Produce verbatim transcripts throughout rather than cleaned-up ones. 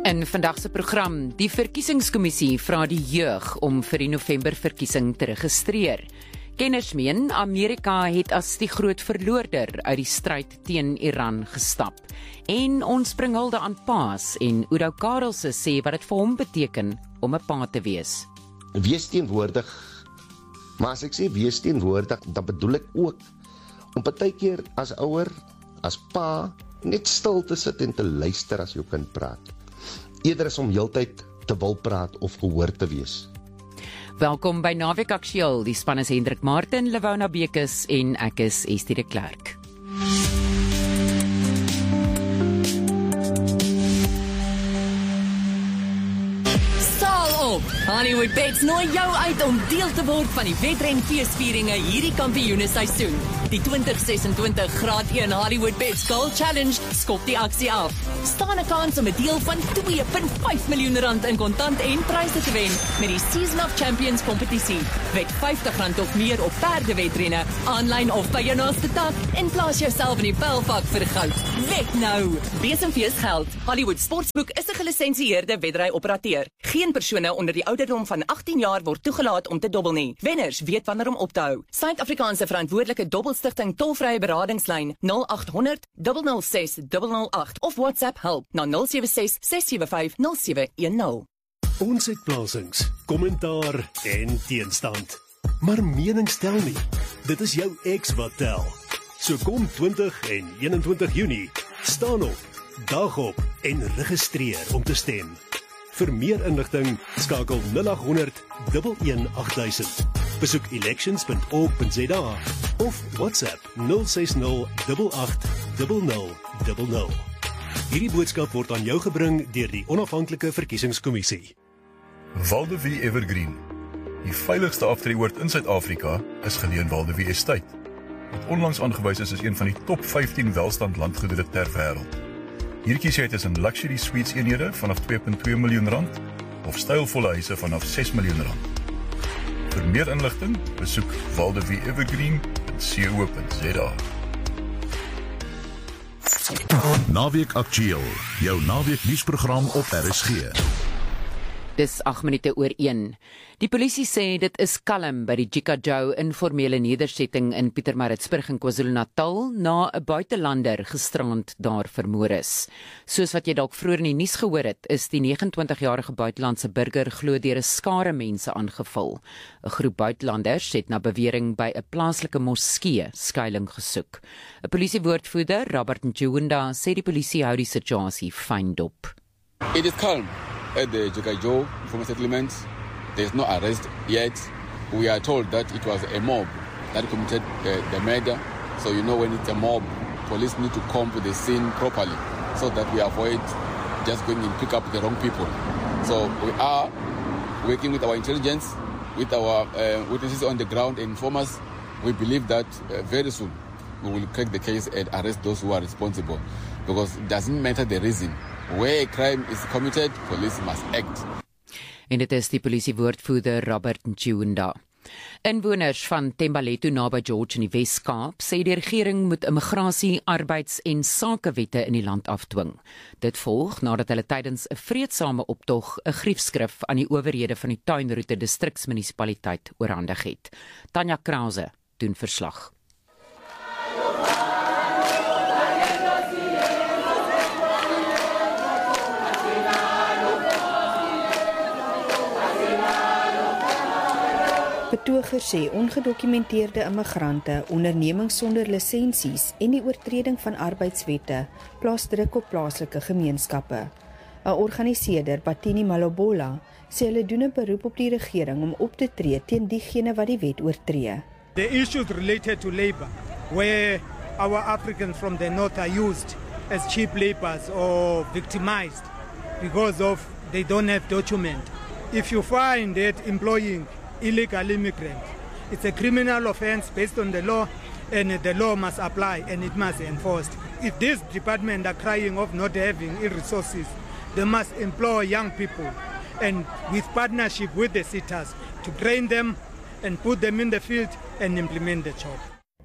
In vandag se program, die verkiesingskommissie vra die jeug om vir die Novemberverkiesing te registreer. Kenners meen Amerika het as die groot verloorder uit die stryd teen Iran gestap. En ons bring hulde aan paas en Oudo Karelse sê wat dit vir hom beteken om 'n pa te wees. Wees teenwoordig, maar as ek sê wees teenwoordig, dan bedoel ek ook om partykeer as ouer, as pa, net stil te sit en te luister as jou kind praat. Eerder as om heeltyd te wil praat of gehoor te wees. Welkom by Naweek Aktueel, die span is Hendrik Martin, Lewona Bekes en ek is Estie de Klerk. Hollywood Bets nooi jou uit om deel te word van die wedren feesvieringe hierdie kampioenesseisoen. Die twintig sesentwintig graad een Hollywood Bets Gold Challenge skop die aksie af. Staan 'n kans om 'n deel van twee komma vyf miljoen rand in kontant en pryse te wen met die Season of Champions kompetisie. Wed vyftig rand of meer op perdewedrenne, aanlyn of by jou naaste tak en plaas jouself in die pylvak vir goud. Wed nou! Besenfees geld. Hollywood Sportsbook is 'n gelisensieerde wedry-operateur. Geen persone onder die ouderdom van agttien jaar word toegelaat om te dobbel nie. Wenners weet wanneer om op te hou. Suid-Afrikaanse verantwoordelike dobbelstigting tolvrye beradingslyn nul agt honderd nul nul ses nul nul agt of WhatsApp help na nul sewe ses ses sewe vyf nul sewe een nul. Ons het plasings, kommentaar en teenstand. Maar mening stel nie. Dit is jou ex wat tel. So kom twintig en eenentwintig Junie, staan op, dag op en registreer om te stem. Vir meer inligting, skakel nul agt honderd een een agt duisend. Besoek elections punt org punt za of WhatsApp nul ses nul agt agt nul nul nul nul. Hierdie boodskap word aan jou gebring deur die onafhanklike verkiesingskommissie. Val de Vie Evergreen. Die veiligste aftreeoord in Suid-Afrika is geleë in Val de Vie Estate, wat onlangs aangewys is as een van die top vyftien welstand landgoedere ter wêreld. Hier kies jy tussen luxury suites eenhede vanaf twee komma twee miljoen rand of stylvolle huise vanaf ses miljoen rand. Vir meer inligting, besoek val de vie evergreen punt co punt za. Naweek Aktueel, jou naweek nuusprogram op R S G. Dis agt minute oor een. Die polisie sê dit is kalm by die Jikajou informele nedersetting in Pietermaritzburg in KwaZulu-Natal na 'n buitelander gisterand daar vermoor is. Soos wat jy dalk vroeër in die nuus gehoor het, is die vyf nege jarige buitelandse burger glo deur 'n skare mense aangeval. 'n Groep buitelanders het na bewering by 'n plaaslike moskee skuilings gesoek. 'n Polisiewoordvoerder, Robert Njewunda, sê die polisie hou die situasie fyn dop. It is calm at the Jikajou informal settlement. There is no arrest yet. We are told that it was a mob that committed uh, the murder. So you know when it's a mob, police need to come to the scene properly so that we avoid just going and pick up the wrong people. So we are working with our intelligence, with our uh, witnesses on the ground and informers. We believe that uh, very soon we will crack the case and arrest those who are responsible, because it doesn't matter the reason. Where a crime is committed, police must act. En dit is die polisiewoordvoerder Robert Njewunda. Inwoners van Thembalethu naby George in die Wes-Kaap sê die regering moet immigrasie, arbeids- en sakewette in die land afdwing. Dit volg nadat hulle tydens 'n vreedsame optog 'n griefskrif aan die owerhede van die Tuinroete distriksmunisipaliteit oorhandig het. Tanya Krause doen verslag. Betogers sê ongedokumenteerde immigrante, ondernemings sonder lisensies en die oortreding van arbeidswette plaas druk op plaaslike gemeenskappe. 'n Organiseerder, Batini Malobola, sê hulle doen 'n beroep op die regering om op te tree teen diegene wat die wet oortree. The issues related to labor, where our Africans from the north are used as cheap laborers or victimized because of they don't have document. If you find that employing illegal immigrant, it's a criminal offense based on the law, and the law must apply and it must be enforced. If this department are crying of not having resources, they must employ young people and with partnership with the sitters to train them and put them in the field and implement the job.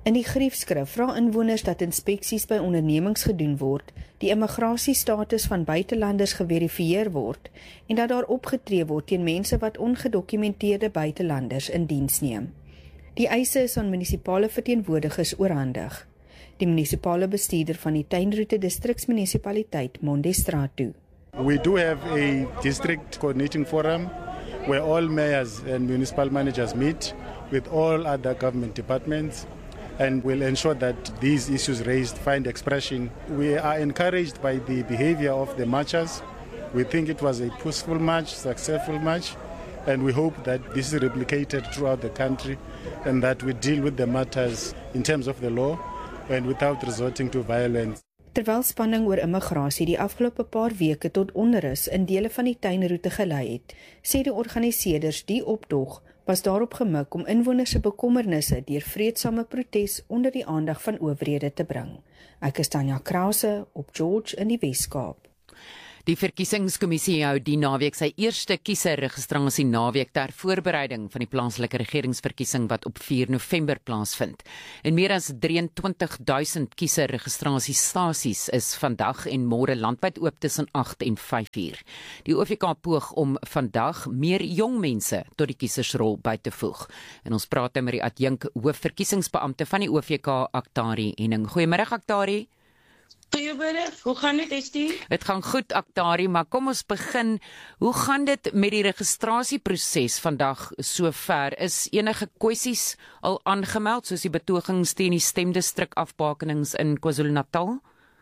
In die griefskrif vra inwoners dat inspeksies by ondernemings gedoen word, die immigrasiestatus van buitelanders geverifieer word en dat daar opgetree word teen mense wat ongedokumenteerde buitelanders in diens neem. Die eise is aan munisipale verteenwoordigers oorhandig. Die munisipale bestuurder van die Tuinroete distriksmunisipaliteit Mondestratu. We do have a district coordinating forum where all mayors and municipal managers meet with all other government departments and will ensure that these issues raised find expression. We are encouraged by the behavior of the marchers. We think it was a peaceful march, successful march, and we hope that this is replicated throughout the country and that we deal with the matters in terms of the law and without resorting to violence. Terwyl spanning oor immigrasie die afgelope paar weke tot onrus in dele van die Tuinroete gelei het, sê die organiseerders die optog was daarop gemik om inwoners se bekommernisse deur vreedsame protes onder die aandag van owerhede te bring. Ek is Tanya Krause op George in die Wes-Kaap. Die verkiesingskommissie hou die naweek sy eerste kieserregistrasie naweek ter voorbereiding van die plaaslike regeringsverkiesing wat op vier November plaasvind. En meer as drieëntwintig duisend kieserregistrasiestasies is vandag en môre landwyd oop tussen agt en vyf uur. Die O V K poog om vandag meer jong mense tot die kiesersrol by te voeg. En ons praat met die adjunk hoofverkiesingsbeampte van die O V K, Aktari Henning. Goeiemiddag Aktari. Goeiemiddag, hoe gaan dit, Estie? Het gaan goed, Aktari, maar kom ons begin. Hoe gaan dit met die registrasieproses vandag sover? Is enige kwessies al aangemeld, soos die betogings teen die stemdistrik afbakenings in KwaZulu-Natal?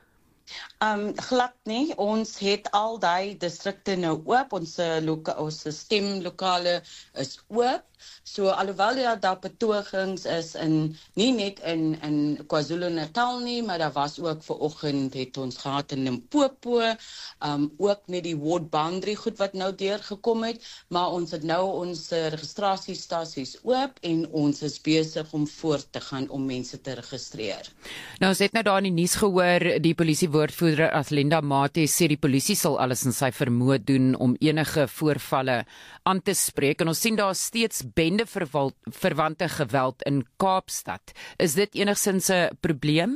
Um, glad nie, ons het al die distrikte nou oop, ons, loka, ons stemlokale is oop, so alhoewel daar, daar betogings is, in, nie net in, in KwaZulu-Natal nie, maar daar was ook vanoggend het ons gehad in Limpopo, um, ook met die ward boundary goed wat nou deurgekom het, maar ons het nou ons registrasiestasies oop en ons is besig om voort te gaan om mense te registreer. Nou, ons het nou daar in die nuus gehoor, die polisiewoordvoerder Aslinda Mate sê die polisie sal alles in sy vermoë doen om enige voorvalle aan te spreek, en ons sien daar steeds bende verwante geweld in Kaapstad. Is dit enigstens 'n probleem?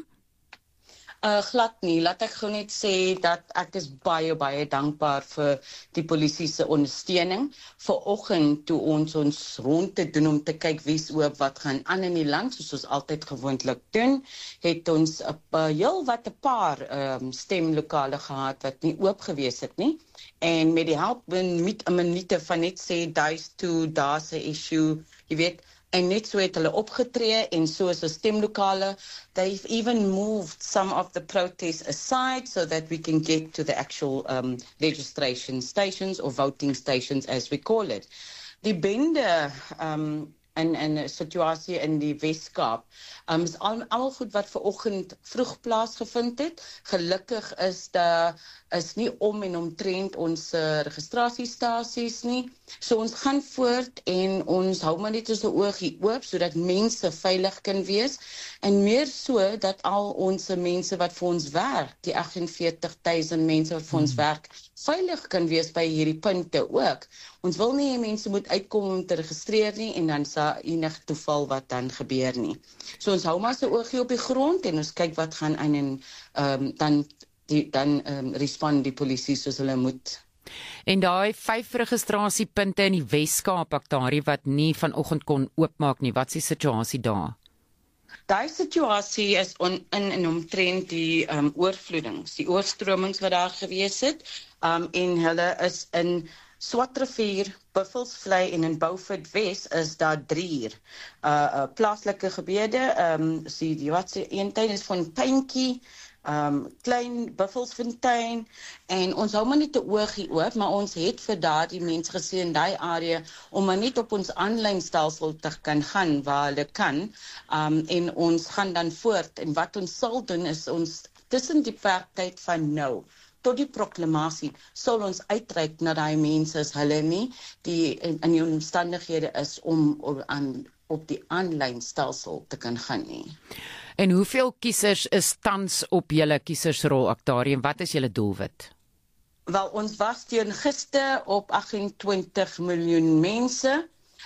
Uh, glad nie. Laat ek gou net sê dat ek is baie, baie dankbaar vir die polisie se ondersteuning. Vanoggend toe ons ons rond te doen om te kyk wie's oop, wat gaan aan in die land, soos ons altyd gewoonlik doen, het ons op uh, heel wat 'n paar um, stemlokale gehad wat nie oop gewees het nie. En met die help met 'n minute van net sê duis toe, daar's 'n issue, jy weet. En net so het hulle opgetree en so is 'n stemlokale. They've even moved some of the protests aside so that we can get to the actual um, registration stations or voting stations as we call it. Die bende um, en en 'n situasie in die Wes-Kaap um, is al, almal goed wat vanoggend vroeg plaasgevind het. Gelukkig is daar is nie om en omtrent ons uh, registrasiestasies nie. So ons gaan voort en ons hou maar net ons oogie oop sodat mense veilig kan wees en meer so dat al ons mense wat vir ons werk, die agt en veertig duisend mense wat vir ons werk, veilig kan wees by hierdie punte ook. Ons wil nie mense moet uitkom om te registreer nie en dan sa enige toeval wat dan gebeur nie. So ons hou maar so oogie op die grond en ons kyk wat gaan aan en um, dan die dan um, respond die polisie soos hulle moet. En daai vyf registrasiepunte in die Wes-Kaap, Aktari, wat nie vanoggend kon oopmaak nie, wat is die situasie daar? Daai situasie is on, in en omtrent die um, oorvloedings, die oorstromings wat daar gewees het, um, en hulle is in Swartrivier, Buffelsvlei en in Beaufort Wes is daar drie uh, uh, plaaslike gebiede. Um, so die wat se een tyd is van Pyntjie, um, Klein Buffelsfontein en ons hou maar net 'n oogie oop, maar ons het vir daardie mense gesê in daai area om maar net op ons aanlyn stelsel te kan gaan waar hulle kan. Um, en ons gaan dan voort en wat ons sal doen is ons tussen die perktyd van nou tot die proklamasie sal ons uitreik na daai mense as hulle nie die in, in die omstandighede is om op, aan, op die aanlyn stelsel te kan gaan nie. En hoeveel kiesers is tans op julle kiesersrol, Aktari, en wat is julle doelwit? Wel, ons was teen gister op agt en twintig miljoen mense.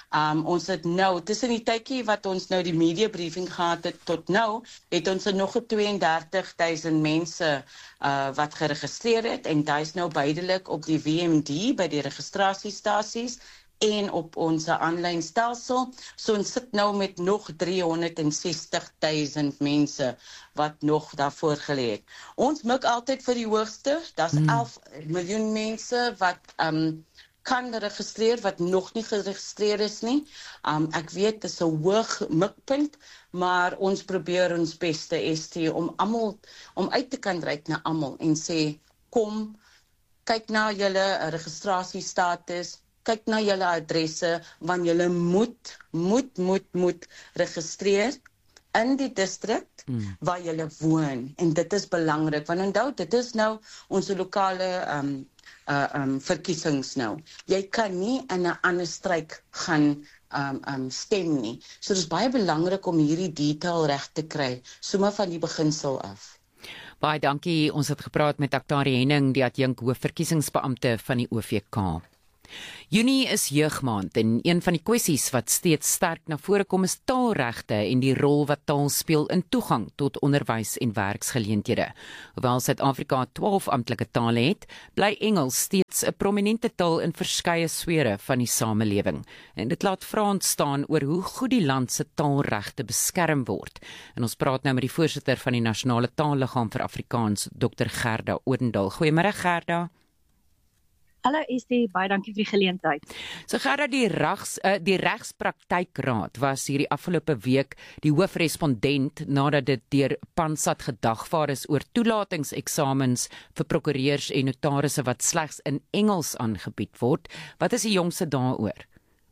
Um, ons het nou, tussen die tydjie wat ons nou die media briefing gehad het tot nou, het ons er nog tweeëndertig duisend mense uh, wat geregistreer het, en daar is nou buidelik op die V M D, by die registrasiestasies, en op ons aanlyn stelsel. So ons sit nou met nog driehonderdsestig duisend mense wat nog daarvoor gelê het. Ons mik altyd vir die hoogste, dat is elf miljoen mense wat um, kan registreer, wat nog nie geregistreer is nie. Um, ek weet, dit is 'n hoog mikpunt, maar ons probeer ons beste, S T, om almal, om uit te kan reik na almal en sê, kom, kyk na julle registrasiestatus, kyk na julle adresse, want julle moet, moet, moet, moet registreer in die distrik mm. waar julle woon. En dit is belangrik, want onthou, dit is nou onze lokale um, uh, um, verkiesings nou. Jy kan nie in 'n ander streek gaan um, um, stem nie. So dit is baie belangrik om hierdie detail reg te kry, sommer van die beginsel af. Baie dankie, ons het gepraat met Aktari Henning, die adjunk hoofverkiesingsbeampte van die O V K. Junie is jeugmaand en een van die kwessies wat steeds sterk na vore kom is taalregte en die rol wat taal speel in toegang tot onderwys en werksgeleenthede. Hoewel Suid-Afrika twaalf amptelike tale het, bly Engels steeds 'n prominente taal in verskeie sfere van die samelewing. En dit laat vrae ontstaan oor hoe goed die land se taalregte beskerm word. En ons praat nou met die voorsitter van die Nasionale Taalliggaam vir Afrikaans, dokter Gerda Odendaal. Goeiemôre Gerda. Hallo Estie, baie dankie vir die geleentheid. So Gerda, die regs uh, die regspraktykraad was hierdie afgelope week die hoofrespondent nadat dit deur Pansat gedagvaar is oor toelatingseksamens vir prokureurs en notarisse wat slegs in Engels aangebied word. Wat is die jongste daaroor?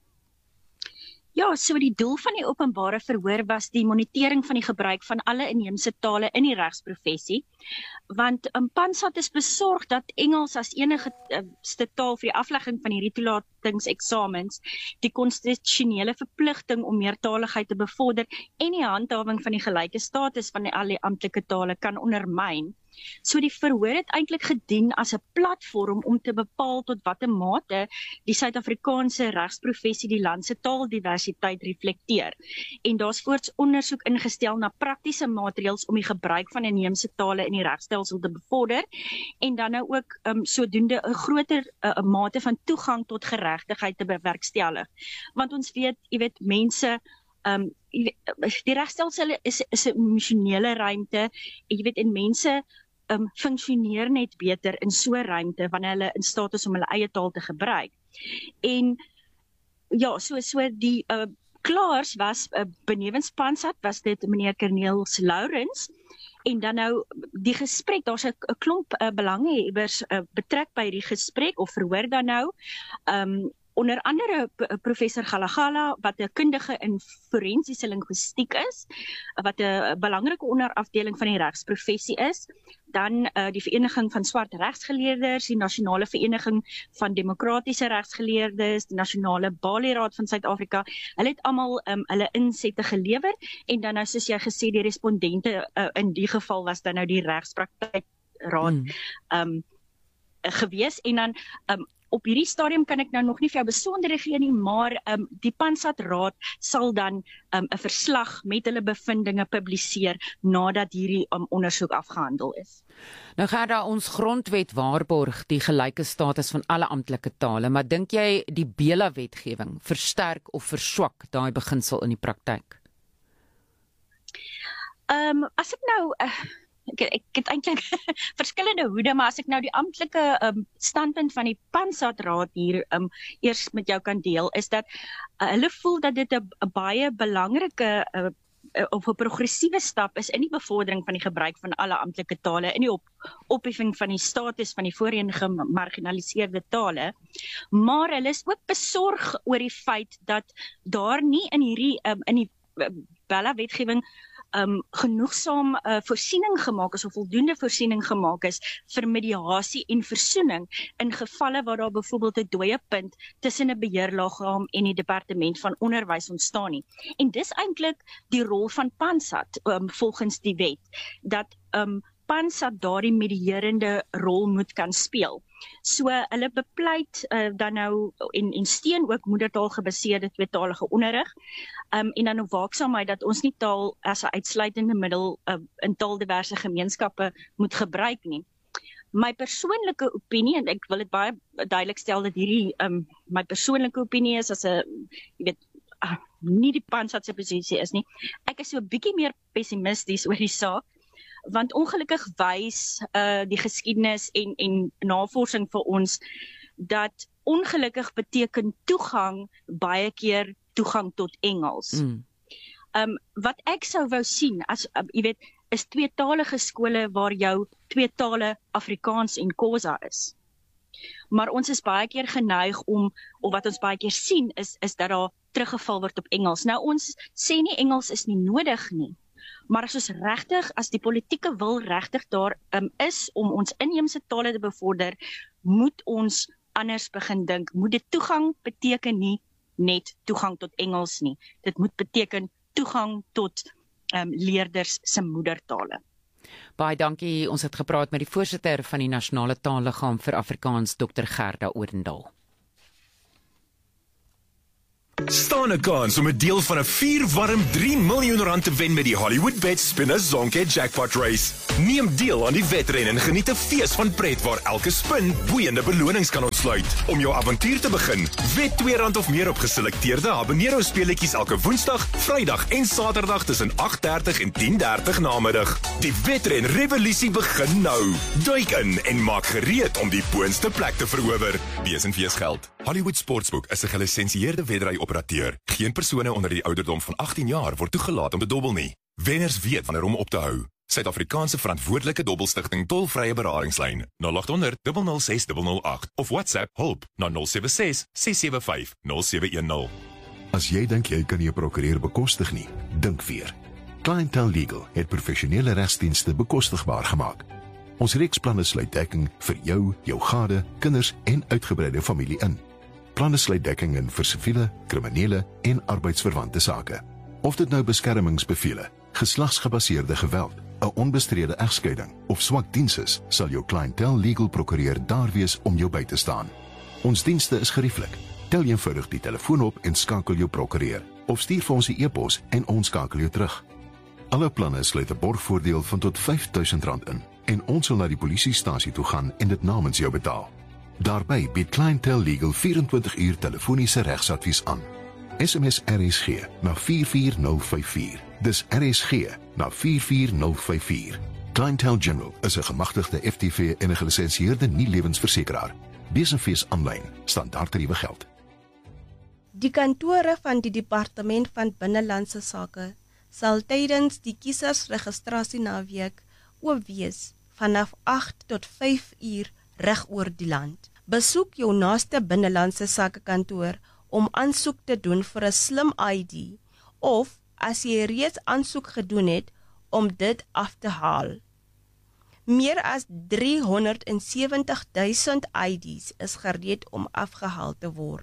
Ja, so die doel van die openbare verhoor was die monitering van die gebruik van alle inheemse tale in die regsprofessie, want um, Pansat is besorg dat Engels as enige uh, taal vir die aflegging van hierdie toelatingseksamens die konstitusionele verpligting om meertaligheid te bevorder en die handhawing van die gelyke status van die al die amptelike tale kan ondermyn. So die verhoor het eintlik gedien as 'n platform om te bepaal tot watter mate die Suid-Afrikaanse regsprofessie die land se taaldiversiteit reflekteer. En daar's voorts ondersoek ingestel na praktiese maatreëls om die gebruik van inheemse tale in die regstelsel te bevorder en dan nou ook um, sodoende 'n groter uh, mate van toegang tot geregtigheid te bewerkstellig. Want ons weet, jy weet, mense um, jy weet, die regstelsel is, is 'n emosionele ruimte, jy weet, en mense Um, funksioneer net beter in so 'n ruimte wanneer hulle in staat is om hulle eie taal te gebruik. En ja, so so die uh, klaars was uh, benewens Pansat was dit meneer Corneels Lourens en dan nou die gesprek, daar's 'n klomp uh, belanghebbers uh, betrek by die gesprek of verhoor dan nou. Um, Onder andere professor Galagala, wat 'n kundige in forensiese linguistiek is, wat 'n belangrike onderafdeling van die regsprofessie is, dan uh, die Vereniging van Swart Regsgeleerdes, die Nasionale Vereniging van Demokratiese Regsgeleerdes, die Nasionale Balieraad van Suid-Afrika. Hulle het almal um, hulle insette gelewer en dan nou soos jy gesê die respondente uh, in die geval was dan nou die regspraktykraad hmm. um, gewees en dan um, op hierdie stadium kan ek nou nog nie vir jou besonderhede gee nie, maar um, die Pansat Raad sal dan 'n um, verslag met hulle bevindinge publiseer nadat hierdie um, ondersoek afgehandel is. Nou gaan daar ons grondwet waarborg die gelyke status van alle amptelike tale, maar dink jy die Bela wetgewing versterk of verswak daai beginsel in die praktyk? Ehm um, as ek nou uh, Ek, ek het eintlik verskillende hoede, maar as ek nou die amptelike um, standpunt van die Pansat Raad hier um, eers met jou kan deel, is dat uh, hulle voel dat dit 'n baie belangrike uh, of 'n progressiewe stap is in die bevordering van die gebruik van alle amptelike tale, in die op, opheffing van die status van die voorheen gemarginaliseerde tale, maar hulle is ook besorg oor die feit dat daar nie in hierdie um, in die uh, Bella wetgewing Um, genoegsaam uh, voorsiening gemaak is of voldoende voorsiening gemaak is vir mediasie en versoening in gevalle waar daar byvoorbeeld 'n dooie punt tussen 'n beheerliggaam en die departement van onderwys ontstaan nie. En dis eintlik die rol van Pansat um, volgens die wet, dat um, PANSAT daardie medierende rol moet kan speel. So hulle bepleit uh, dan nou en, en steun ook moedertaalgebaseerde tweetalige onderrig, um, en dan ook waaksaamheid dat ons nie taal as 'n uitsluitende middel uh, in taaldiverse gemeenskappe moet gebruik nie. My persoonlike opinie, en ek wil dit baie duidelik stel dat hierdie um, my persoonlike opinie is as 'n, jy weet, uh, nie die PANSAT se posisie is nie. Ek is so 'n bietjie meer pessimisties oor die saak, want ongelukkig wys uh, die geskiedenis en, en navorsing vir ons, dat ongelukkig beteken toegang baie keer toegang tot Engels. Mm. Um, wat ek sou wou sien, as uh, jy weet, is tweetalige skole waar jou twee tale Afrikaans en Khoza is. Maar ons is baie keer geneig om, of wat ons baie keer sien, is, is dat daar teruggeval word op Engels. Nou ons sê nie Engels is nie nodig nie, maar as ons regtig, as die politieke wil regtig daar um, is om ons inheemse tale te bevorder, moet ons anders begin dink. Moet dit toegang beteken nie net toegang tot Engels nie. Dit moet beteken toegang tot um, leerders se moedertale. Baie dankie. Ons het gepraat met die voorsitter van die Nasionale Taalliggaam vir Afrikaans, dokter Gerda Odendaal. Staan 'n kans om 'n deel van 'n vier warm drie miljoen rand te wen met die Hollywood Bet Spinner Zonke Jackpot Race. Neem deel aan die wedren en geniet 'n fees van pret waar elke spin boeiende belonings kan ontsluit. Om jou avontuur te begin, wed twee rand of meer op geselekteerde habanero speletjies elke Woensdag, Vrydag en Saterdag tussen agt dertig en tien dertig namiddag. Die wedren revolusie begin nou. Duik in en maak gereed om die boonste plek te verower. Wees en wees geld. Hollywood Sportsbook is 'n gelisensieerde wedry operateur. Geen persone onder die ouderdom van agttien jaar word toegelaat om te dobbel nie. Wenners weet wanneer om op te hou. Suid-Afrikaanse verantwoordelike dobbelstigting tolvrye beradingslyn nul agt honderd nul nul ses nul nul agt of WhatsApp hulp na nul sewe ses ses sewe vyf nul sewe een nul. As jy dink jy kan jou prokureur bekostig nie, dink weer. Clientele Legal het professionele regsdienste bekostigbaar gemaak. Ons reeksplanne sluit dekking vir jou, jou gade, kinders en uitgebreide familie in. Planne sluit dekking in vir siviele, kriminele en arbeidsverwante sake. Of dit nou beskermingsbevele, geslagsgebaseerde geweld, 'n onbestrede egskeiding of swak diens is, sal jou Clientele Legal prokureur daar wees om jou by te staan. Ons dienste is gerieflik. Tel eenvoudig die telefoon op en skakel jou prokureur, of stuur vir ons 'n e-pos en ons skakel jou terug. Alle planne sluit 'n borgvoordeel van tot vyf duisend rand in en ons sal na die polisiestasie toe gaan en dit namens jou betaal. Daarbey bied Clientele Legal vyf en twintig uur telefoniese regsadvies aan. S M S R S G na vier vier nul vyf vier. Dis R S G na vier vier nul vyf vier. Clientele General is 'n gemagtigde F T V en 'n gelisensieerde nie-lewensversekeraar. Besenfees aanlyn, standaardtariewe geld. Die kantore van die Departement van Binnelandse Sake sal tydens die kiesersregistrasie naweek oop wees vanaf agt tot vyf uur reg oor die land. Besoek jou naaste binnelandse sake kantoor om aansoek te doen vir 'n slim I D of as jy reeds aansoek gedoen het om dit af te haal. Meer as driehonderdsewentig duisend I Ds is gereed om afgehaal te word.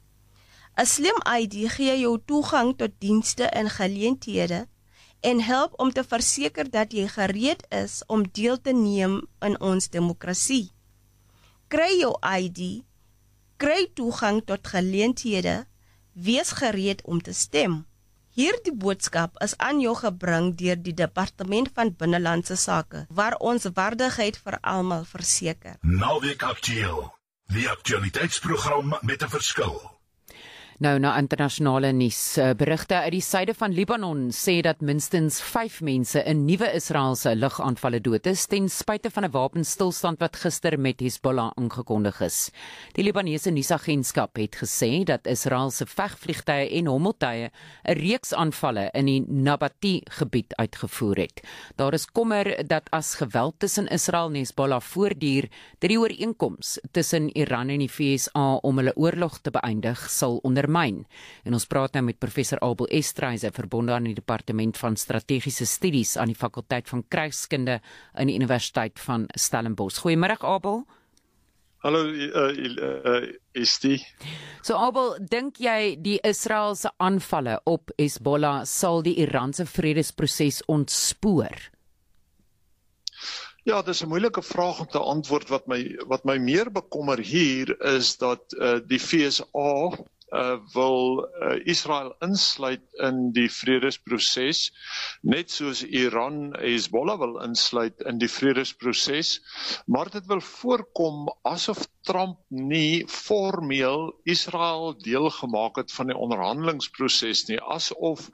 'n Slim I D gee jou toegang tot dienste en geleenthede en help om te verseker dat jy gereed is om deel te neem in ons demokrasie. Kry jou I D, kry toegang tot geleenthede, wees gereed om te stem. Hierdie boodskap is aan jou gebring deur die Departement van Binnelandse Sake, waar ons waardigheid vir almal verseker. Naweek Aktueel, die aktualiteitsprogram met 'n verskil. Nou na internasionale nuus. Berigte uit die suide van Libanon sê dat minstens vyf mense in nuwe Israeliese lugaanvalle dood is ten spyte van 'n wapenstilstand wat gister met Hezbollah aangekondig is. Die Libanese nuusagentskap het gesê dat Israeliese vegvliegtuie en hommeltuie 'n reeks aanvalle in die Nabati gebied uitgevoer het. Daar is kommer dat as geweld tussen Israel en Hezbollah voortduur, dat die ooreenkoms tussen Iran en die V S A om hulle oorlog te beëindig sal onder Myn. En ons praat nou met professor Abel Estreise, verbonde aan die Departement van Strategiese Studies aan die Fakulteit van Krygskunde aan die Universiteit van Stellenbosch. Goeiemiddag Abel. Hallo uh, uh, Estie. So Abel, dink jy die Israeliese aanvalle op Hezbollah sal die Iranse vredesproses ontspoor? Ja, dis 'n moeilike vraag om te antwoord. Wat my wat my meer bekommer hier is dat uh, die V S A Uh, wil uh, Israel insluit in die vredesproses, net soos Iran Hezbollah wil insluit in die vredesproses, maar dit wil voorkom asof Trump nie formeel Israel deel gemaak het van die onderhandelingsproses nie, asof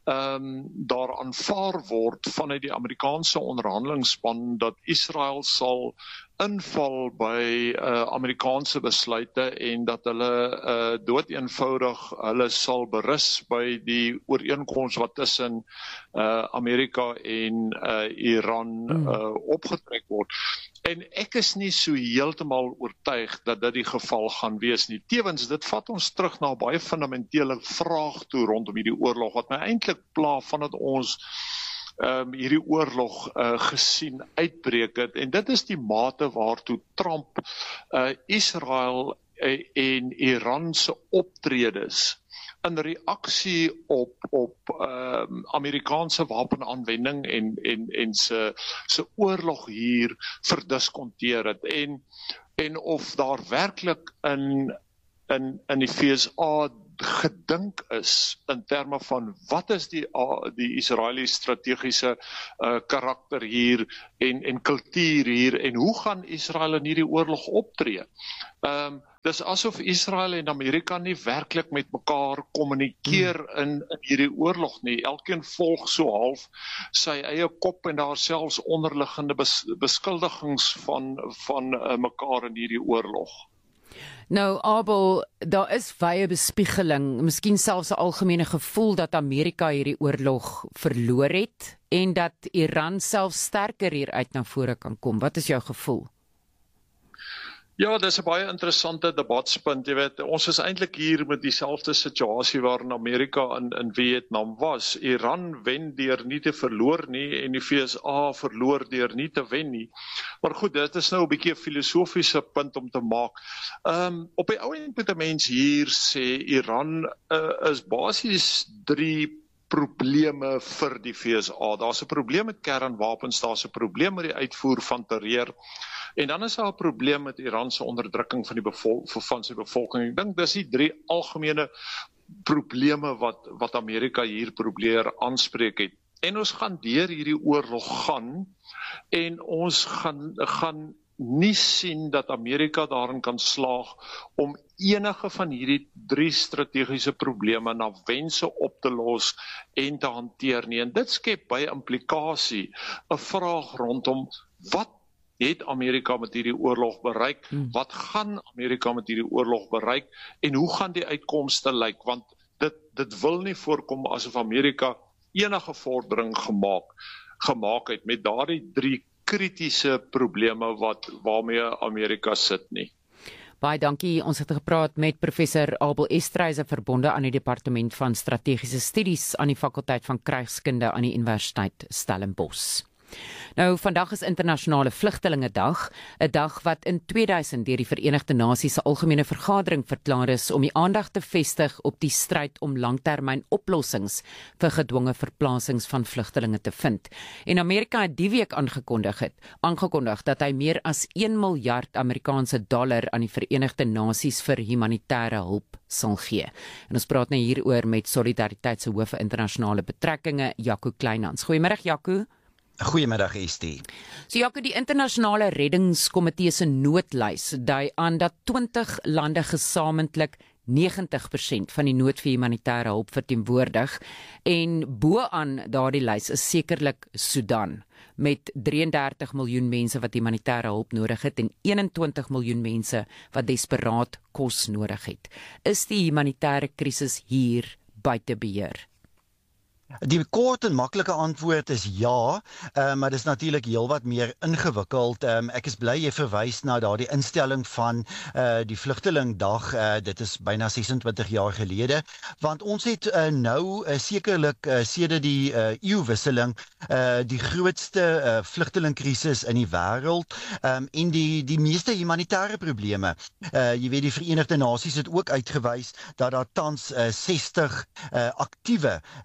um, daar aanvaar word vanuit die Amerikaanse onderhandelingsspan dat Israel sal inval by uh, Amerikaanse besluite en dat hulle uh, doodeenvoudig hulle sal berus by die ooreenkoms wat tussen uh, Amerika en uh, Iran uh, opgetrek word. En ek is nie so heeltemal oortuig dat dit die geval gaan wees nie. Tewens, dit vat ons terug na 'n baie fundamentele vraag toe rondom hierdie oorlog, wat my eintlik pla vandat ons Um, hierdie oorlog uh, gesien uitbreek het, en dit is die mate waartoe Trump uh, Israel uh, en Iran se optredes in reaksie op op um, Amerikaanse wapenaanwending en en en se se oorlog hier verdiskonteer het, en en of daar werklik in in in die V S A gedink is in terme van wat is die die Israeliese strategiese uh, karakter hier en en kultuur hier, en hoe gaan Israel in hierdie oorlog optree. Um, dis asof Israel en Amerika nie werklik met mekaar kommunikeer in, in hierdie oorlog nie. Elkeen volg so half sy eie kop, en daar selfs onderliggende bes, beskuldigings van van uh, mekaar in hierdie oorlog. Nou, Abel, daar is wye bespiegeling, miskien selfs 'n algemene gevoel dat Amerika hierdie oorlog verloor het en dat Iran self sterker hieruit na vore kan kom. Wat is jou gevoel? Ja, dis 'n baie interessante debatspunt. Jy weet, ons is eintlik hier met dieselfde situasie waarin Amerika in in Vietnam was. Iran wen deur nie te verloor nie en die V S A verloor deur nie te wen nie. Maar goed, dit is nou 'n bietjie 'n filosofiese punt om te maak. Ehm um, op die ou end moet 'n mens hier sê Iran uh, is basies drie probleme vir die V S A. Daar's 'n probleem met kernwapens, daar's 'n probleem met die uitvoer van terreur. En dan is daar 'n probleem met Iran se onderdrukking van die bevol van sy bevolking. Ek dink dis die drie algemene probleme wat wat Amerika hier probeer aanspreek het. En ons gaan deur hierdie oorlog gaan en ons gaan gaan nie sien dat Amerika daarin kan slaag om enige van hierdie drie strategiese probleme na wense op te los en te hanteer nie. En dit skep by implikasie 'n vraag rondom wat het Amerika met hierdie oorlog bereik, wat gaan Amerika met hierdie oorlog bereik, en hoe gaan die uitkomste lyk, want dit, dit wil nie voorkom asof Amerika enige vordering gemaak, gemaak het met daardie drie kritiese probleme wat waarmee Amerika sit nie. Baie dankie, ons het gepraat met professor Abel Estreisen, verbonde aan die Departement van Strategiese Studies aan die Fakulteit van Krygskunde aan die Universiteit Stellenbosch. Nou, vandag is internasionale vlugtelingedag, 'n dag wat in tweeduisend deur die Verenigde Nasies se algemene vergadering verklaar is om die aandag te vestig op die stryd om langtermyn oplossings vir gedwonge verplasings van vlugtelinge te vind. En Amerika het die week aangekondig het, aangekondig dat hy meer as een miljard Amerikaanse dollar aan die Verenigde Nasies vir humanitêre hulp sal gee. En ons praat nou hieroor met Solidariteit se hoof vir internasionale betrekkinge, Jaco Kleinhans. Goeiemiddag, Jaco. Goeiemiddag, Estie. So Jaco, die internasionale reddingskomitee se noodlys dui aan dat twintig lande gesamentlik negentig persent van die nood vir humanitêre hulp verteenwoordig, en bo-aan daardie lys is sekerlik Sudan met drie en dertig miljoen mense wat humanitêre hulp nodig het en een en twintig miljoen mense wat desperaat kos nodig het. Is die humanitêre krisis hier buite beheer? Die kort en maklike antwoord is ja, uh, maar dit is natuurlik heelwat meer ingewikkeld. Um, ek is bly jy verwys na daardie instelling van uh, die vlugtelingdag, uh, dit is byna sesentwintig jaar gelede, want ons het uh, nou uh, sekerlik uh, sedert die uh, eeuwwisseling uh, die grootste uh, vlugtelingkrisis in die wêreld um, en die, die meeste humanitêre probleme. Uh, jy weet, die Verenigde Nasies het ook uitgewys dat daar tans uh, sestig uh, aktiewe uh, konflikte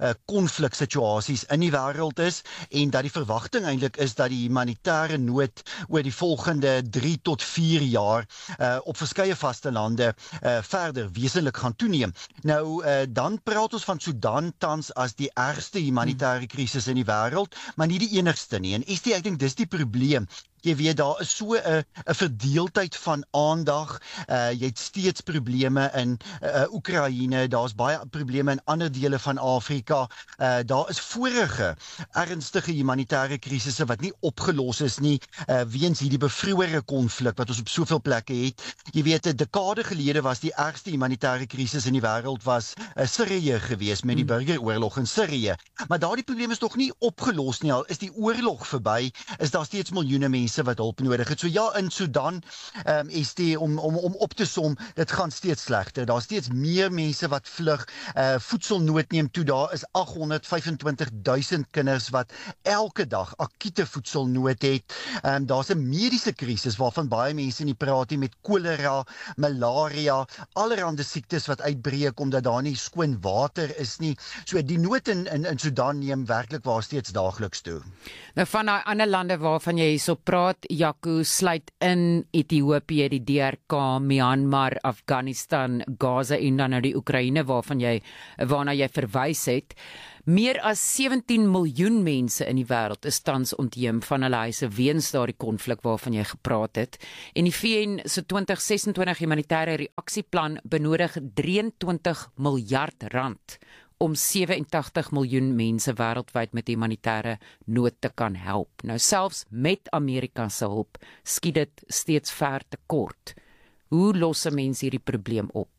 konfliksituasies in die wêreld is en dat die verwagting eintlik is dat die humanitêre nood oor die volgende drie tot vier jaar uh, op verskeie vaste lande uh, verder wesentlik gaan toeneem. Nou uh, dan praat ons van Sudan tans as die ergste humanitêre krisis in die wêreld, maar nie die enigste nie. En is die, ek dink dis die probleem. Jy weet, daar is so 'n 'n verdeeldheid van aandag. Uh, jy het steeds probleme in uh, Oekraïne, daar's baie probleme in ander dele van Afrika. Uh, daar is vorige ernstige humanitêre krisisse wat nie opgelos is nie, uh, weens hierdie bevroore konflik wat ons op soveel plekke het. Jy weet, 'n dekade gelede was die ergste humanitêre krisis in die wêreld was uh, Sirië gewees met die burgeroorlog in Sirië. Maar daardie probleem is nog nie opgelos nie. Al is die oorlog verby, is daar steeds miljoene mense wat hulp nodig het. So ja, in Sudan um, is die, om, om, om op te som, dit gaan steeds slegter. Daar is steeds meer mense wat vlug, uh, voedselnood neem toe. Daar is aghonderd vyfentwintig duisend kinders wat elke dag akute voedselnood het. Um, Daar's 'n mediese krisis waarvan baie mense nie praat nie, met kolera, malaria, allerhande siektes wat uitbreek omdat daar nie skoon water is nie. So die nood in, in, in Sudan neem werklik waar steeds daagliks toe. Nou van daai ander lande waarvan jy hierso praat, Jaco, sluit in Ethiopië, die D R K, Myanmar, Afghanistan, Gaza en dan nou die Oekraïne waarvan jy waarna jy verwys het. Meer as sewentien miljoen mense in die wêreld is tans ontheem van hulle huise weens daardie konflik waarvan jy gepraat het. En die V N se twintig ses en twintig humanitêre reaksieplan benodig drie en twintig miljard rand om sewe en tagtig miljoen mense wêreldwyd met humanitêre nood te kan help. Nou selfs met Amerika se hulp skiet dit steeds ver te kort. Hoe los 'n mens hierdie probleem op?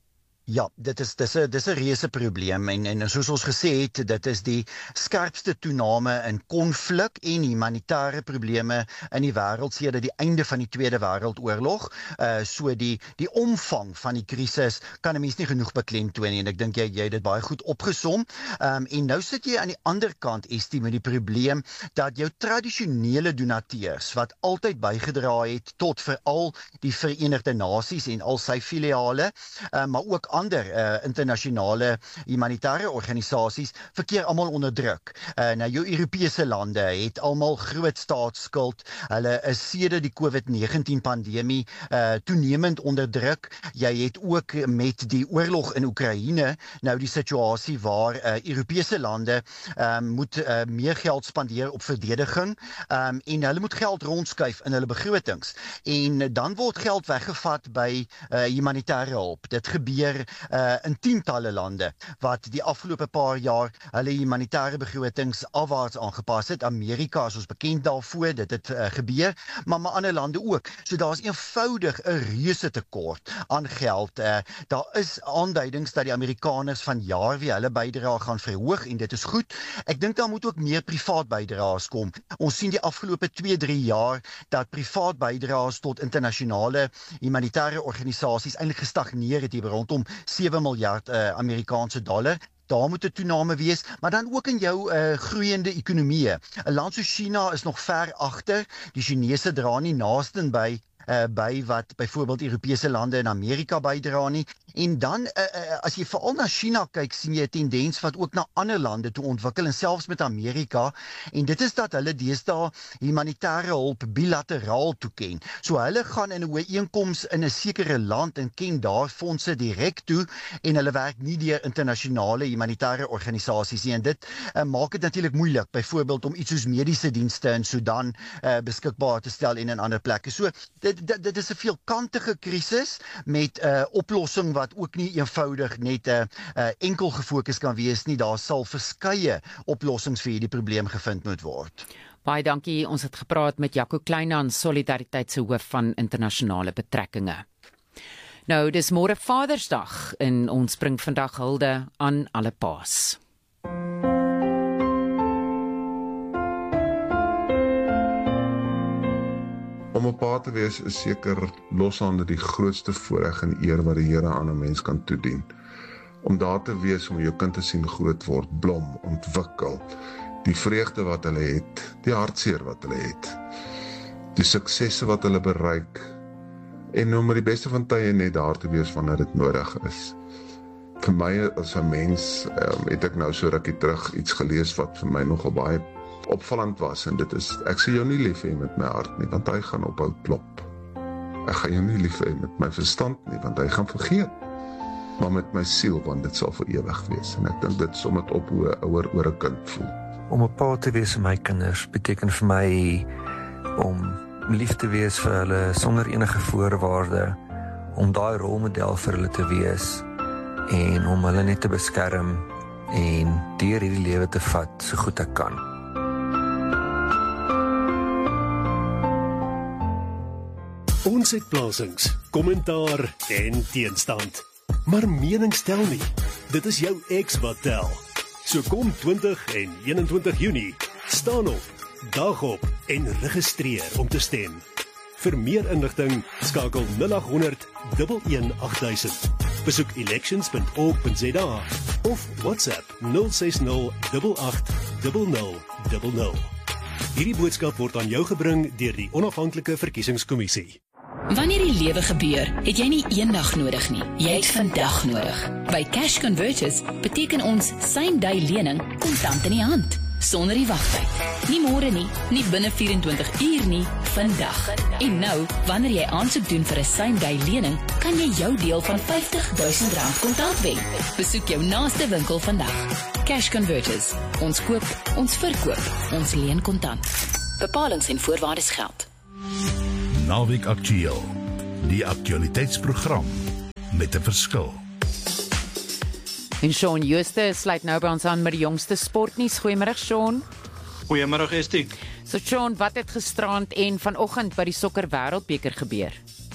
Ja, dit is dis 'n dis 'n reuse probleem en en soos ons gesê het, dit is die skerpste toename in konflik en humanitêre probleme in die wêreld sedert die einde van die Tweede Wêreldoorlog. Uh so die die omvang van die krisis kan 'n mens nie genoeg beklemtoon nie en ek dink jy jy het dit baie goed opgesom. Um en nou sit jy aan die ander kant, Estie, met die probleem dat jou tradisionele donateurs wat altyd bygedra het tot veral die Verenigde Nasies en al sy filiale, uh, maar ook ander uh, internasionale humanitêre organisasies verkeer almal onder druk. Uh, nou jou Europese lande het almal groot staatsskuld. Hulle is sedert die COVID negentien pandemie uh, toenemend onder druk. Jy het ook met die oorlog in Oekraïne nou die situasie waar uh, Europese lande um, moet uh, meer geld spandeer op verdediging um, en hulle moet geld rondskuif in hulle begrotings. En dan word geld weggevat by uh, humanitêre hulp. Dit gebeur Uh, in tientalle lande wat die afgelope paar jaar hulle humanitêre begrotings afwaarts aangepas het. Amerika is ons bekend daarvoor, dit het uh, gebeur, maar maar ander lande ook. So daar's eenvoudig 'n reuse tekort aan geld. Uh, daar is aanduidings dat die Amerikaners vanjaar weer hulle bydrae gaan verhoog en dit is goed. Ek dink daar moet ook meer privaat bydraes kom. Ons sien die afgelope twee drie jaar dat privaat bydraes tot internasionale humanitêre organisasies eintlik gestagneer het hier rondom sewe miljard uh, Amerikaanse dollar. Daar moet 'n toename wees, maar dan ook in jou uh, groeiende ekonomieë. 'n Land soos China is nog ver agter. Die Chinese dra nie naasten by Uh, by wat byvoorbeeld Europese lande en Amerika bydra nie. En dan, uh, uh, as jy veral na China kyk, sien jy 'n tendens wat ook na ander lande toe ontwikkel en selfs met Amerika. En dit is dat hulle deesdae humanitêre hulp bilateraal toeken. So hulle gaan in 'n ooreenkoms in 'n sekere land en ken daar fondse direk toe en hulle werk nie deur internasionale humanitêre organisasies nie. En dit uh, maak dit natuurlik moeilik, byvoorbeeld om iets soos mediese dienste in Sudan uh, beskikbaar te stel en in ander plekke. So dit Dit, dit is 'n veelkantige krisis met 'n uh, oplossing wat ook nie eenvoudig net 'n uh, uh, enkel gefokus kan wees nie. Daar sal verskeie oplossings vir hierdie probleem gevind moet word. Baie dankie. Ons het gepraat met Jaco Kleinhans, Solidariteit se hoof van internasionale betrekkinge. Nou, dis môre Vadersdag en ons bring vandag hulde aan alle paas. Om 'n pa te wees is seker loshande die grootste voorreg en eer wat die Here aan 'n mens kan toedien. Om daar te wees om jou kind te sien groot word, blom, ontwikkel, die vreugde wat hulle het, die hartseer wat hulle het, die suksesse wat hulle bereik, en om met die beste van tye net daar te wees wanneer dit nodig is. vir my as 'n mens um, het ek nou so rukkie terug iets gelees wat vir my nogal baie opvallend was, en dit is, ek sê jou nie lief hê met my hart nie, want hy gaan ophou klop. Ek gaan jou nie lief hê met my verstand nie, want hy gaan vergeet. Maar met my siel, want dit sal vir ewig wees. En ek dink dit som dit op hoe 'n ouer oor 'n kind voel. Om 'n pa te wees vir my kinders beteken vir my om lief te wees vir hulle sonder enige voorwaarde, om daai rolmodel vir hulle te wees en om hulle net te beskerm en deur hierdie lewe te vat so goed ek kan. Ons het plasings, kommentaar en teenstand. Maar menings tel nie. Dit is jou X wat tel. So kom twintig en eenentwintig Junie, staan op, dag op en registreer om te stem. Vir meer inligting skakel nul agt honderd, een een agt duisend. Besoek elections punt org punt za of WhatsApp nul ses nul agt agt nul nul nul nul. Hierdie boodskap word aan jou gebring deur die Onafhanklike Verkiesingskommissie. Wanneer die lewe gebeur, het jy nie een dag nodig nie. Jy het vandag nodig. By Cash Converters beteken ons same-day lening kontant in die hand, sonder die wagtyd. Nie môre nie, nie binne vyf en twintig uur nie, vandag. En nou, wanneer jy aansoek doen vir 'n same-day lening, kan jy jou deel van vyftig duisend rand kontant wen. Besoek jou naaste winkel vandag. Cash Converters. Ons koop, ons verkoop, ons leen kontant. Bepalings en voorwaardes geld. Naweek Aktueel, die aktualiteitsprogram met 'n verskil. En Sean Jooste sluit nou by ons aan met die jongste sportnuus. Goeiemôre Sean. Goeiemôre Estie. So Sean, wat het gisterand en vanoggend by die sokker wêreldbeker gebeur?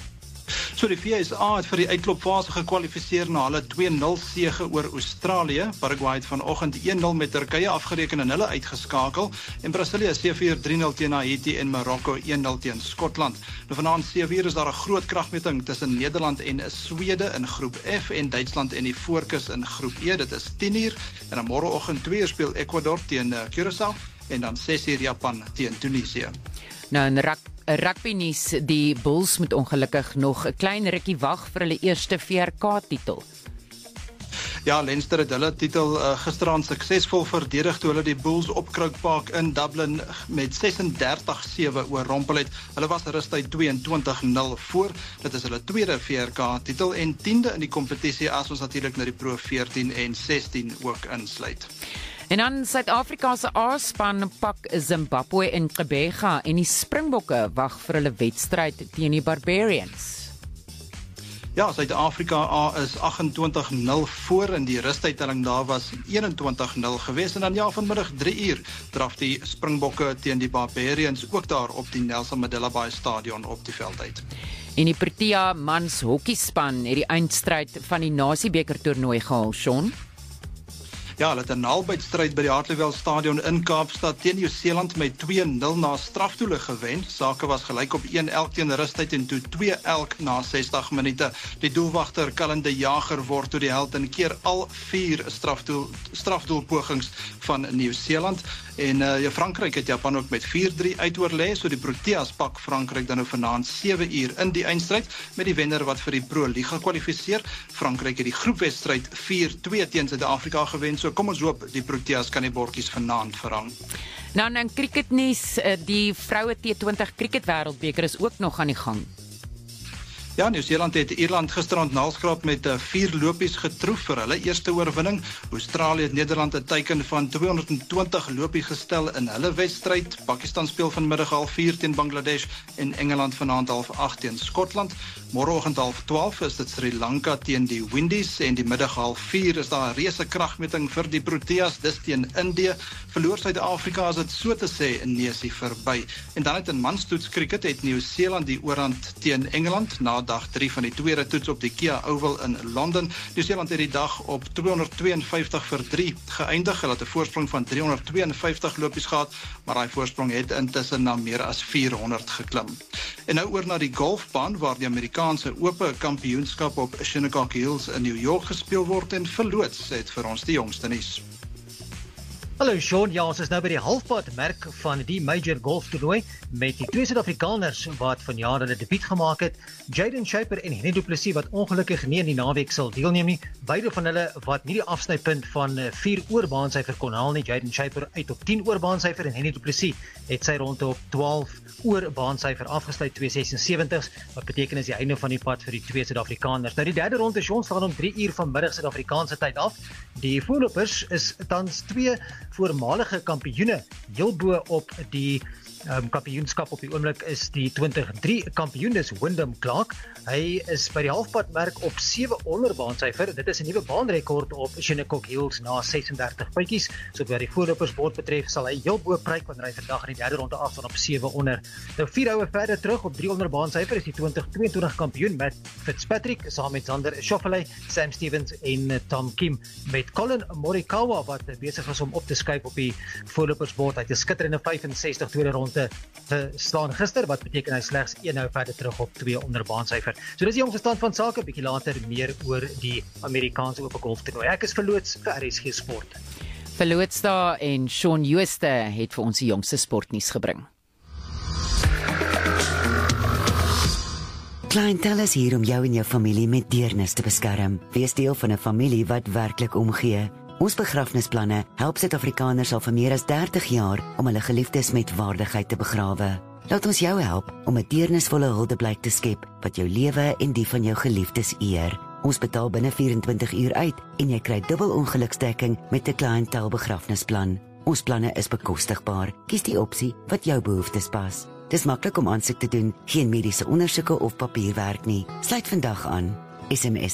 So die V S A het vir die uitklopfase gekwalifiseer na hulle twee nul sege oor Australië. Paraguay het vanoggend een nul met Turkye afgereken en hulle uitgeskakel. En Brasilië sewe drie nul teen Haiti en Marokko een nul teen Skotland. Nou vanaand sewe is daar 'n groot kragmeting tussen Nederland en Swede in groep F en Duitsland en die Voorkus in groep E. Dit is tien uur en dan môreoggend twee uur speel Ecuador teen Curaçao en dan ses uur Japan teen Tunesië. Nou in rak rugby nuus, die Bulls moet ongelukkig nog 'n klein rukkie wag vir hulle eerste V R K-titel. Ja, Leinster het hulle titel uh, gisteraan suksesvol verdedig toe hulle die Bulls op Croke Park in Dublin met ses en dertig sewe oorrompel het. Hulle was rustig tweeëntwintig nul voor. Dit is hulle tweede V R K-titel en tiende in die kompetisie as ons natuurlik na die Pro veertien en sestien ook insluit. En dan Suid-Afrika se A-span pak Zimbabwe in Gqeberha en die Springbokke wag vir hulle wedstryd teen die Barbarians. Ja, Suid-Afrika A is agt-en-twintig nul voor en die rustuittelling daar was eenentwintig nul geweest en dan ja, vanmiddag drie uur draf die Springbokke teen die Barbarians ook daar op die Nelson Mandela Bay Stadion op die veld uit. En die Protea mans hokkiespan het die eindstryd van die Nasiebeker toernooi gehaal, Sean. Ja, hulle het 'n naalbytstryd by die Hartleyville Stadion in Kaapstad teen Nieu-Seeland met twee nul na strafdoele gewen. Sake was gelyk op een elk teen rustyd en toe twee elk na sestig minute. Die doelwagter Cullen de Jager word toe die held en keer al vier strafdoel strafdoelpogings van Nieu-Seeland. En uh, ja, Frankryk het Japan ook met vier drie uitoorlê, so die Proteas pak Frankryk dan nou vanaand sewe uur in die eindstryd met die wenner wat vir die Pro Liga kwalifiseer. Frankryk het die groepwedstryd vier twee teen Suid-Afrika gewen. So kom ons hoop die Proteas kan die bordjies vanaand verhang. Nou in cricketnuus, die vroue T twintig cricket wêreldbeker is ook nog aan die gang. Ja, Nieu-Seeland het Ierland gisterand naalskraap met vier lopies getroof vir hulle eerste oorwinning. Australië het Nederland 'n teiken van tweehonderdtwintig lopies gestel in hulle wedstryd. Pakistan speel vanmiddag half vier teen Bangladesh en Engeland vanaand half agt teen Skotland. Môreoggend half twaalf is dit Sri Lanka teen die Windies en die middag half vier is daar 'n reuse kragmeting vir die Proteas, dis teen Indië. Verloor Suid-Afrika as dit so te sê in neusie verby. En dan het in manstoets cricket het Nieu-Seeland die oorhand teen Engeland na dag drie van die tweede toets op die Kia Oval in Londen. Nieu-Seeland het die dag op tweehonderdtweeënvyftig vir drie geëindig. Hulle het 'n voorsprong van driehonderdtweeënvyftig lopies gehad, maar daai voorsprong het intussen na meer as vierhonderd geklim. En nou oor na die golfbaan waar die Amerikaanse Ope Kampioenskap op Shinnecock Hills in New York gespeel word en verloots het vir ons die jongste nuus. Hallo Sean, ja, ons is nou by die halfpad merk van die Major Golf toernooi met die twee Suid-Afrikaners wat vanjaar hulle debuut gemaak het, Jaden Shaper en Henny Du Plessis wat ongelukkig nie in die naweek sal deelneem nie, beide van hulle wat nie die afsnypunt van vier oorbaansyfer kon haal nie. Jaden Shaper uit op tien oorbaansyfer en Henny du Plessis het sy ronde op twaalf oorbaansyfer afgesluit, twee sesensewentigs, wat beteken is die einde van die pad vir die twee Suid-Afrikaners. Nou die derde ronde Sean staan om drie uur vanmiddag Suid-Afrikaanse tyd af. Die voorlopers is tans twee voormalige kampioene, heel bo op die Um, kampioenskap op die oomblik is die twintig drie kampioen, dis Wyndham Clark. Hy is by die halfpadmerk op sewe onderbaansyfer. Dit is 'n nuwe baanrekord op Shinnecock Hills na sessendertig puitjies. So wat die voorlopersbord betref, sal hy heel bo pryk wanneer hy vandag in die derde ronde afstaan op sewe onder. Nou vier houe verder terug op drie onderbaansyfer is die twintig tweeëntwintig kampioen Matt Fitzpatrick saam met Zander Schauffele, Sam Stevens en Tom Kim, met Colin Morikawa wat besig is om op te skuif op die voorlopersbord. Hy het 'n skitterende vyf en sestig tweede ronde te staan gister, wat beteken hy slegs een hou verder terug op twee onderbaansyfer. So dis die jongste stand van sake, bietjie later meer oor die Amerikaanse ope golftoernooi. Ek is verloots vir R S G Sport. Verloots daar en Shaun Jooste het vir ons die jongste sportnuus gebring. Clientele is hier om jou en jou familie met deernis te beskerm. Wees deel van 'n familie wat werklik omgee. Ons begrafnisplanne help Suid-Afrikaners al vir meer as dertig jaar om hulle geliefdes met waardigheid te begrawe. Laat ons jou help om 'n deernisvolle huldeblyk te skep wat jou lewe en die van jou geliefdes eer. Ons betaal binne vyf-en-twintig uur uit en jy kry dubbel ongeluksdekking met 'n Clientele begrafnisplan. Ons planne is bekostigbaar. Kies die opsie wat jou behoeftes pas. Dis maklik om aansoek te doen, geen mediese ondersoeke of papierwerk nie. Sluit vandag aan. S M S